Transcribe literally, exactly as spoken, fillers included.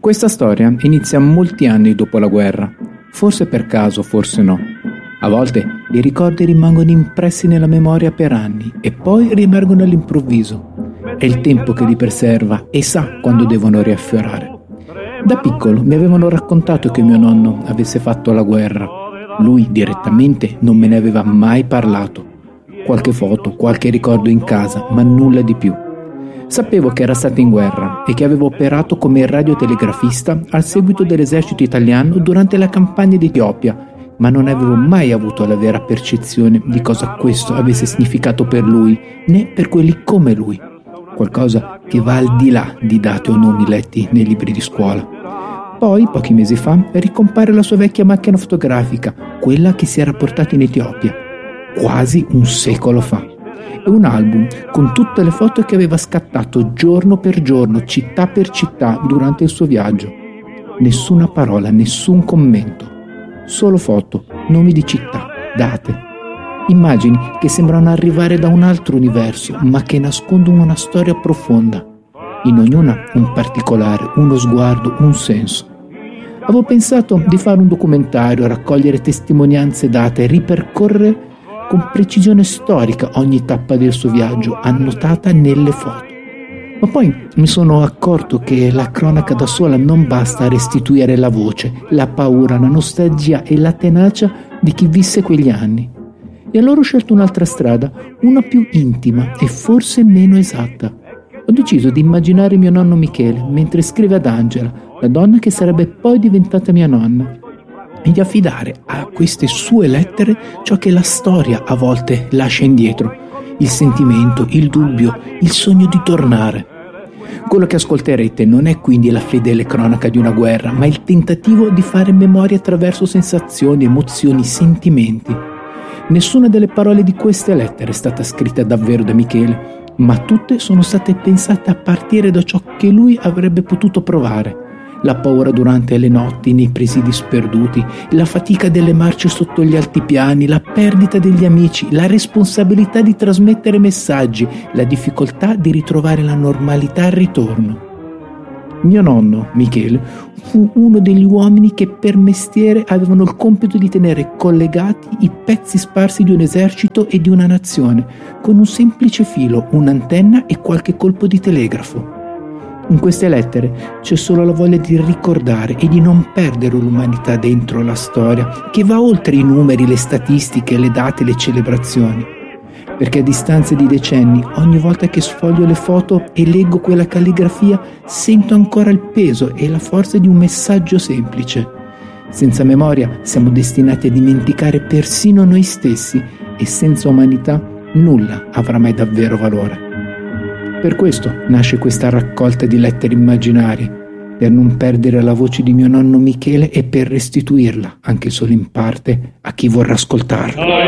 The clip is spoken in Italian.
Questa storia inizia molti anni dopo la guerra, forse per caso, forse no. A volte i ricordi rimangono impressi nella memoria per anni e poi riemergono all'improvviso. È il tempo che li preserva e sa quando devono riaffiorare. Da piccolo mi avevano raccontato che mio nonno avesse fatto la guerra. Lui direttamente non me ne aveva mai parlato. Qualche foto, qualche ricordo in casa, ma nulla di più. Sapevo che era stato in guerra e che aveva operato come radiotelegrafista al seguito dell'esercito italiano durante la campagna d'Etiopia, ma non avevo mai avuto la vera percezione di cosa questo avesse significato per lui, né per quelli come lui. Qualcosa che va al di là di date o nomi letti nei libri di scuola. Poi, pochi mesi fa, ricompare la sua vecchia macchina fotografica, quella che si era portata in Etiopia, quasi un secolo fa. E un album con tutte le foto che aveva scattato giorno per giorno, città per città, durante il suo viaggio. Nessuna parola, nessun commento. Solo foto, nomi di città, date. Immagini che sembrano arrivare da un altro universo, ma che nascondono una storia profonda. In ognuna un particolare, uno sguardo, un senso. Avevo pensato di fare un documentario, raccogliere testimonianze date, ripercorrere con precisione storica ogni tappa del suo viaggio, annotata nelle foto. Ma poi mi sono accorto che la cronaca da sola non basta a restituire la voce, la paura, la nostalgia e la tenacia di chi visse quegli anni. E allora ho scelto un'altra strada, una più intima e forse meno esatta. Ho deciso di immaginare mio nonno Michele mentre scrive ad Angela, la donna che sarebbe poi diventata mia nonna, e di affidare a queste sue lettere ciò che la storia a volte lascia indietro, il sentimento, il dubbio, il sogno di tornare. Quello che ascolterete non è quindi la fedele cronaca di una guerra, ma il tentativo di fare memoria attraverso sensazioni, emozioni, sentimenti. Nessuna delle parole di queste lettere è stata scritta davvero da Michele, ma tutte sono state pensate a partire da ciò che lui avrebbe potuto provare. La paura durante le notti nei presidi sperduti, la fatica delle marce sotto gli altipiani, la perdita degli amici, la responsabilità di trasmettere messaggi, la difficoltà di ritrovare la normalità al ritorno. Mio nonno, Michele, fu uno degli uomini che per mestiere avevano il compito di tenere collegati i pezzi sparsi di un esercito e di una nazione, con un semplice filo, un'antenna e qualche colpo di telegrafo. In queste lettere c'è solo la voglia di ricordare e di non perdere l'umanità dentro la storia, che va oltre i numeri, le statistiche, le date, le celebrazioni. Perché a distanza di decenni, ogni volta che sfoglio le foto e leggo quella calligrafia, sento ancora il peso e la forza di un messaggio semplice. Senza memoria siamo destinati a dimenticare persino noi stessi e senza umanità nulla avrà mai davvero valore. Per questo nasce questa raccolta di lettere immaginarie, per non perdere la voce di mio nonno Michele e per restituirla, anche solo in parte, a chi vorrà ascoltarla.